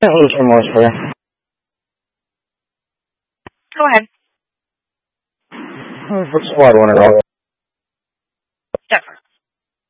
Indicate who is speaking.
Speaker 1: A little remorse for you.
Speaker 2: Go ahead.
Speaker 1: First of all, I want to know